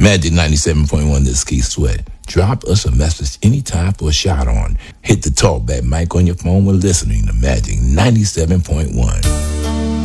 Magic 97.1, this is Keith Sweat. Drop us a message anytime for a shout on. Hit the talkback mic on your phone when listening to Magic 97.1.